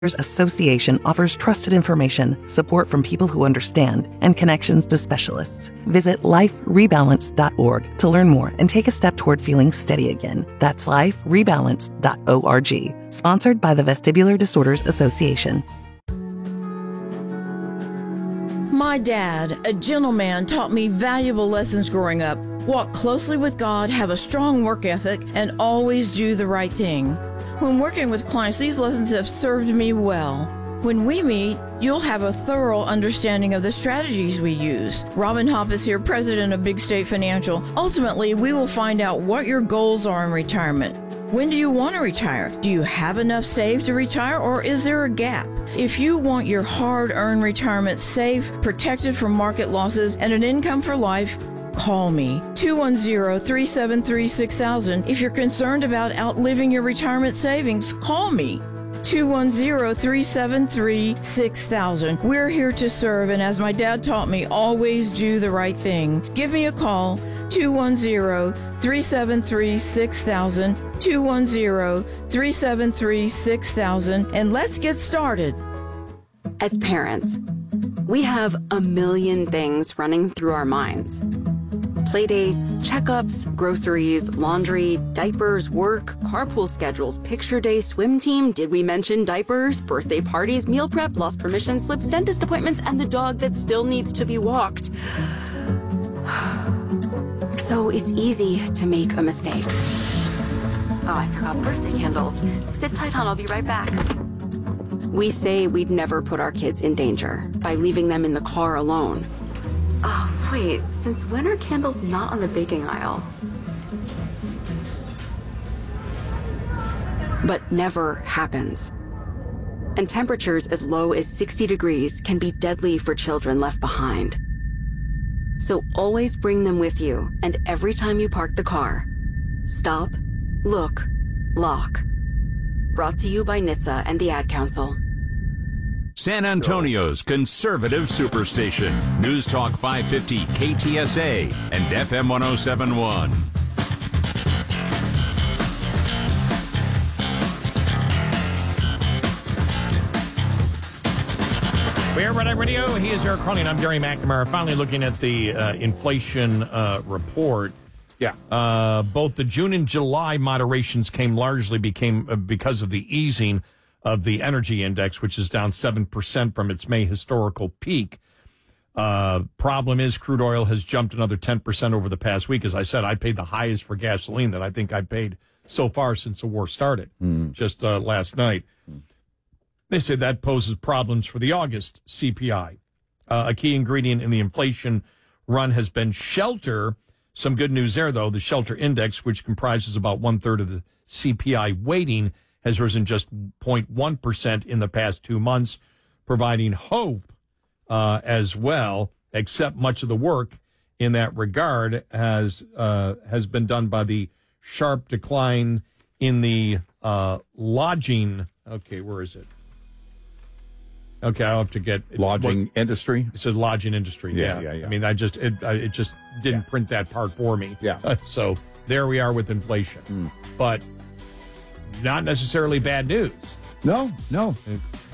Association offers trusted information, support from people who understand, and connections to specialists. Visit liferebalance.org to learn more and take a step toward feeling steady again. That's liferebalance.org. Sponsored by the Vestibular Disorders Association. My dad, a gentleman, taught me valuable lessons growing up. Walk closely with God, have a strong work ethic, and always do the right thing. When working with clients, these lessons have served me well. When we meet, you'll have a thorough understanding of the strategies we use. Robin Hopp is here, president of Big State Financial. Ultimately, we will find out what your goals are in retirement. When do you want to retire? Do you have enough saved to retire, or is there a gap? If you want your hard-earned retirement safe, protected from market losses, and an income for life, call me, 210-373-6000. If you're concerned about outliving your retirement savings, call me, 210-373-6000. We're here to serve, and as my dad taught me, always do the right thing. Give me a call, 210-373-6000, 210-373-6000, and let's get started. As parents, we have a million things running through our minds. Playdates, checkups, groceries, laundry, diapers, work, carpool schedules, picture day, swim team, did we mention diapers, birthday parties, meal prep, lost permission slips, dentist appointments, and the dog that still needs to be walked. So it's easy to make a mistake. Oh, I forgot birthday candles. Sit tight, hon, I'll be right back. We say we'd never put our kids in danger by leaving them in the car alone. Oh, wait, since when are candles not on the baking aisle? But never happens. And temperatures as low as 60 degrees can be deadly for children left behind. So always bring them with you, and every time you park the car, stop, look, lock. Brought to you by NHTSA and the Ad Council. San Antonio's conservative superstation. News Talk 550 KTSA and FM 1071. We're Red Eye Radio. He is Eric Carney, and I'm Gary McNamara. Finally looking at the inflation report. Yeah. Both the June and July moderations became because of the easing of the energy index, which is down 7% from its May historical peak. Problem is crude oil has jumped another 10% over the past week. As I said, I paid the highest for gasoline that I think I paid so far since the war started, just last night. They say that poses problems for the August CPI. A key ingredient in the inflation run has been shelter. Some good news there, though. The shelter index, which comprises about 1/3 of the CPI weighting, has risen just 0.1% in the past 2 months, providing hope as well, except much of the work in that regard has been done by the sharp decline in the lodging. Okay, where is it? Okay, I'll have to get lodging industry. It says lodging industry. Yeah. I mean, it just didn't print that part for me. Yeah. So there we are with inflation, but not necessarily bad news. No.